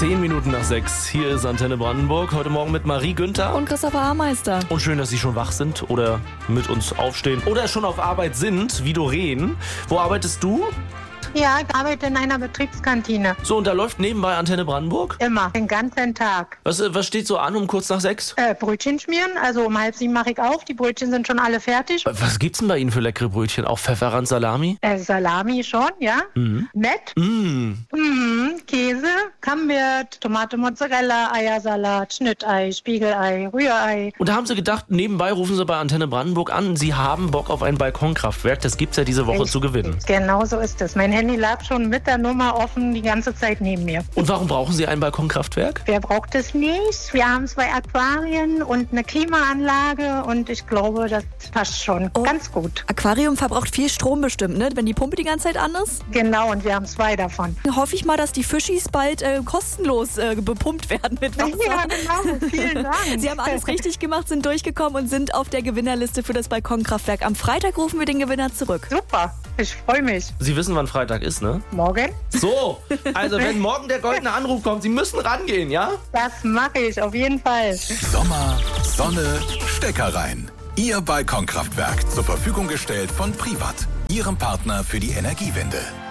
6:10. Hier ist Antenne Brandenburg. Heute Morgen mit Marie Günther. Und Christopher Hameister. Und schön, dass Sie schon wach sind oder mit uns aufstehen oder schon auf Arbeit sind, wie Doreen. Wo arbeitest du? Ja, ich arbeite in einer Betriebskantine. So, und da läuft nebenbei Antenne Brandenburg? Immer, den ganzen Tag. Was steht so an um kurz nach 6? Brötchen schmieren, also um 6:30 mache ich auf. Die Brötchen sind schon alle fertig. Was gibt's denn bei Ihnen für leckere Brötchen? Auch Pfefferrand, Salami? Salami schon, ja. Nett. Käse, Camembert, Tomate, Mozzarella, Eiersalat, Schnittei, Spiegelei, Rührei. Und da haben Sie gedacht, nebenbei rufen Sie bei Antenne Brandenburg an, Sie haben Bock auf ein Balkonkraftwerk. Das gibt's ja diese Woche zu gewinnen. Genau so ist es. Mein Handy lag schon mit der Nummer offen die ganze Zeit neben mir. Und warum brauchen Sie ein Balkonkraftwerk? Wer braucht es nicht? Wir haben 2 Aquarien und eine Klimaanlage und ich glaube, das passt schon ganz gut. Aquarium verbraucht viel Strom bestimmt, ne? Wenn die Pumpe die ganze Zeit an ist. Genau, und wir haben 2 davon. Hoffe ich mal, dass die Fischis bald kostenlos bepumpt werden mit Wasser. Ja, genau. Vielen Dank. Sie haben alles richtig gemacht, sind durchgekommen und sind auf der Gewinnerliste für das Balkonkraftwerk. Am Freitag rufen wir den Gewinner zurück. Super, ich freue mich. Sie wissen, wann Freitag ist, ne? Morgen? So, also wenn morgen der goldene Anruf kommt, Sie müssen rangehen, ja? Das mache ich, auf jeden Fall. Sommer, Sonne, Stecker rein. Ihr Balkonkraftwerk zur Verfügung gestellt von Privat, Ihrem Partner für die Energiewende.